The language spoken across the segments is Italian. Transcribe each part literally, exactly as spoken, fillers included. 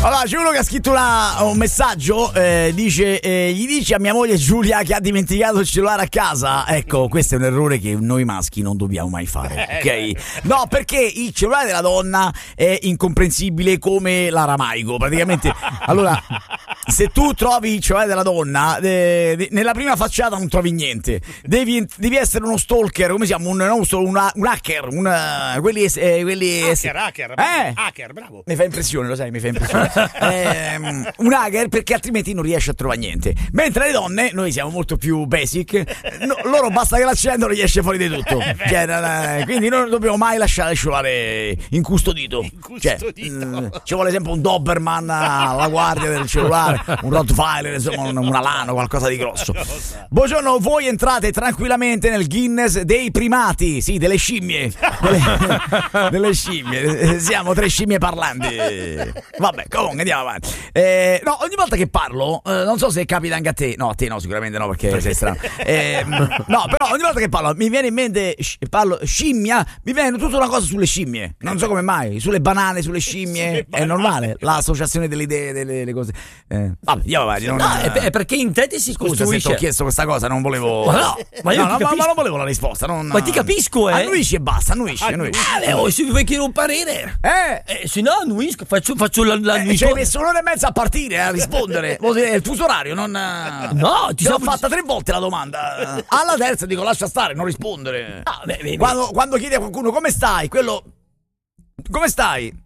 Allora c'è uno che ha scritto una, un messaggio, eh, dice eh, gli dici a mia moglie Giulia che ha dimenticato il cellulare a casa. Ecco, questo è un errore che noi maschi non dobbiamo mai fare, ok? No, perché il cellulare della donna è incomprensibile come l'aramaico, praticamente. Allora, se tu trovi il cellulare della donna, eh, nella prima facciata non trovi niente. Devi, devi essere uno stalker, come si chiama? Un, non solo un, un hacker, un, quelli, eh, quelli hacker, hacker, eh? hacker, bravo. Mi fa impressione, lo sai, mi fa impressione. eh, un hacker, perché altrimenti non riesce a trovare niente. Mentre le donne, noi siamo molto più basic, no, loro basta che l'accendono e esce fuori di tutto. Cioè, quindi noi non dobbiamo mai lasciare il cellulare incustodito. Incustodito. Cioè, mh, ci vuole sempre un Doberman alla guardia del cellulare, un Rottweiler, insomma, un, un alano, qualcosa di grosso. Buongiorno, voi entrate tranquillamente nel Guinness dei primati, sì, delle scimmie. Delle, delle scimmie. Siamo tre scimmie parlanti. Vabbè, comunque andiamo avanti. Eh, no, ogni volta che parlo, eh, non so se capita anche a te. No, a te no, sicuramente no, perché sei strano. Eh, no, però ogni volta che parlo mi viene in mente, parlo scimmia, mi viene tutta una cosa sulle scimmie. Non so come mai, sulle banane, sulle scimmie. Sulle banane. È normale, l'associazione delle idee, delle, delle cose. Eh, vabbè, andiamo avanti. Non, no, è perché in te ti si scusa costruisce. se ti ho chiesto questa cosa, non volevo. Ma no, ma io no, ti no, ma non volevo la risposta. Non, ma ti capisco, eh. Annuisci e basta, annuisci. annuisci. Eh, oh, se vuoi chiedere un parere. Eh, eh se no annuisco, faccio, faccio la, la eh, ci hai messo un'ora e mezza a partire, a rispondere. È il fuso orario, non. No, ti l'ho fatta tre volte la domanda. Alla terza dico lascia stare, non rispondere. Ah, beh, beh, quando, quando chiedi a qualcuno come stai, quello. Come stai?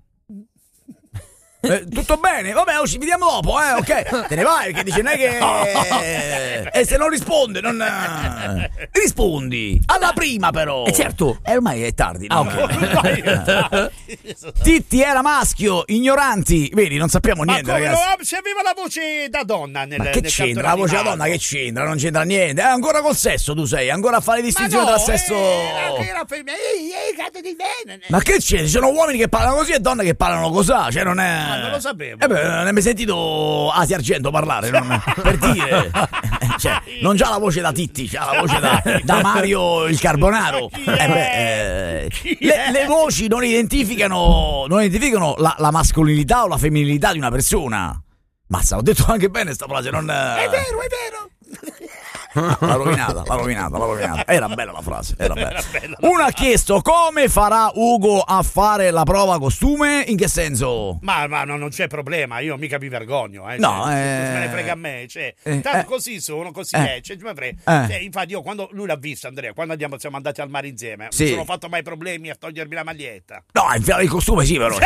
Eh, tutto bene? Vabbè, oh, ci vediamo dopo, eh, ok. Te ne vai, perché dice non è che. E se non risponde, non. Rispondi. Alla prima, però. Eh, certo. E ormai è tardi, no? Ah, okay. Titti era maschio, ignoranti. Vedi, non sappiamo niente, ma ragazzi. Se aveva la voce da donna nel, ma che nel c'entra? La voce da donna che c'entra? Non c'entra niente. È ancora col sesso, tu sei. Ancora a fare distinzione no, tra sesso. Eh, era femmina. Ehi, ehi, cazzo di bene. Ma che c'è? Ci sono uomini che parlano così e donne che parlano così. Cioè, non è. Non lo sapevo. Eh beh, non hai mai sentito Asia Argento parlare, non, per dire. Cioè, non già la voce da Titti, c'ha la voce da, da Mario il Carbonaro. Eh beh, eh, le, le voci non identificano non identificano la, la mascolinità o la femminilità di una persona. Mazza, ho detto anche bene sta frase, non. È vero, è vero. L'ha rovinata, l'ha rovinata, l'ha rovinata. Era bella la frase, era bella. Era bella Uno ha chiesto come farà Ugo a fare la prova costume, in che senso? Ma, ma no, non c'è problema, io mica mi vergogno, eh. No, cioè, eh... me ne frega a me, cioè, eh, tanto eh, così sono, così eh, è, cioè, me frega. Eh. Cioè, infatti io quando lui l'ha visto, Andrea, quando andiamo, siamo andati al mare insieme, sì. non sono fatto mai problemi a togliermi la maglietta. No, a infilare il costume sì, però.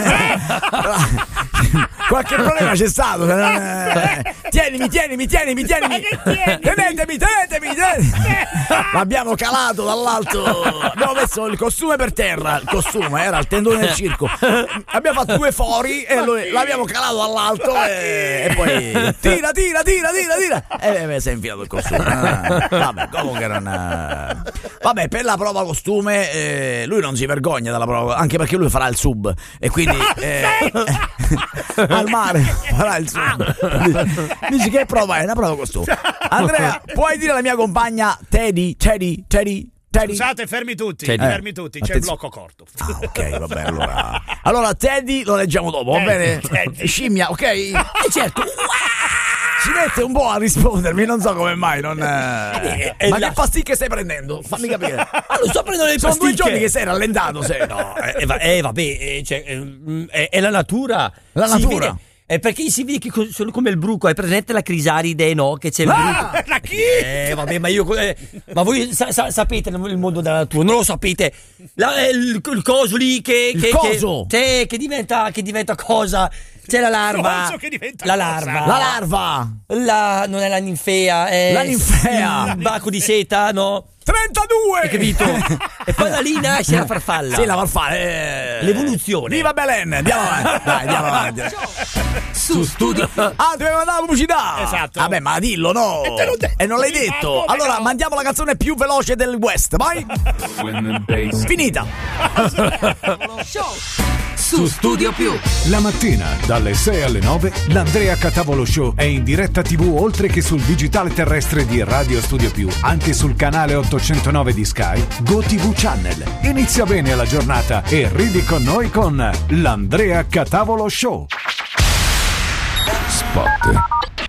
Qualche problema c'è stato. Tienimi, tienimi, tienimi, tienimi. Tenetemi, tenetemi. L'abbiamo calato dall'alto. Abbiamo messo il costume per terra. Il costume era il tendone del circo. Abbiamo fatto due fori e lui, l'abbiamo calato dall'alto e, e poi tira, tira, tira, tira, tira. E eh, si è infilato il costume. Ah, vabbè, comunque non. Vabbè, per la prova costume eh, lui non si vergogna dalla prova, anche perché lui farà il sub e quindi eh, al mare farà il sub. Dici che prova è? Una prova costume. Andrea, puoi dire alla mia compagna Teddy, Teddy, Teddy, Teddy. Scusate, fermi tutti, Teddy. fermi tutti, c'è Attenzione. il blocco corto. Ah, ok, va bene, allora. Allora Teddy lo leggiamo dopo, va Teddy, bene? Teddy. Scimmia, ok? E certo. Ci mette un po' a rispondermi, non so come mai, non. Eh, eh, ma la... che pasticche stai prendendo? Fammi capire. Ma non sto prendendo le Sono pasticche. due giorni che sei rallentato, sei. No, eh, va- eh, vabbè, eh, cioè, eh, è, è la natura. La Si natura. vede- È perché si vede che co- sono come il bruco, hai presente la crisaride, no? Che c'è il Ah, bruco. La chi? Eh, vabbè, ma io. eh, ma voi sa- sa- sapete il mondo della natura, non lo sapete? La- il, il coso lì che. Il che coso? Che, che, che diventa, che diventa cosa? C'è la larva. Coso che diventa la cosa? larva. La larva. La, non è la ninfea, è. La ninfea. Il baco di seta, no? trentadue! Hai capito? E poi da lì nasce la farfalla. Sì, la farfalla. Eh... L'evoluzione. Viva Belen! Andiamo avanti. Dai, andiamo avanti. Su studio. Ah, dobbiamo mandare la pubblicità. Esatto. Vabbè, ma dillo, no. E te l'ho detto. E non l'hai Prima, detto. come Allora, no? mandiamo la canzone più veloce del West. Vai. Finita. Su Studio Più. La mattina dalle sei alle nove l'Andrea Catavolo Show è in diretta tivù oltre che sul digitale terrestre di Radio Studio Più, anche sul canale ottocentonove di Sky, GoTV Channel. Inizia bene la giornata e ridi con noi con l'Andrea Catavolo Show. Spot.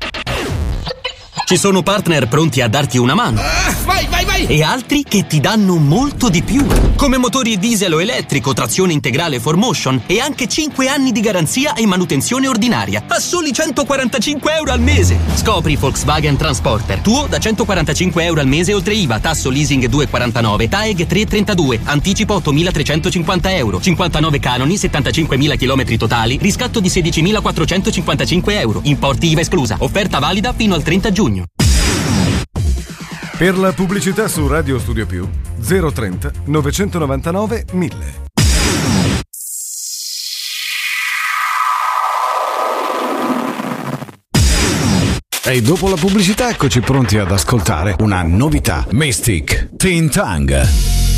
Ci sono partner pronti a darti una mano. Ah, vai, vai, vai! E altri che ti danno molto di più. Come motori diesel o elettrico, trazione integrale four motion e anche cinque anni di garanzia e manutenzione ordinaria. A soli centoquarantacinque euro al mese. Scopri Volkswagen Transporter. Tuo da centoquarantacinque euro al mese oltre I V A. Tasso leasing due virgola quarantanove. T A E G tre virgola trentadue. Anticipo ottomilatrecentocinquanta euro. cinquantanove canoni, settantacinquemila chilometri totali. Riscatto di sedicimilaquattrocentocinquantacinque euro. Importi I V A esclusa. Offerta valida fino al trenta giugno. Per la pubblicità su Radio Studio Più zero trenta novecentonovantanove mille. E dopo la pubblicità eccoci pronti ad ascoltare una novità. Mystic Teen Tongue.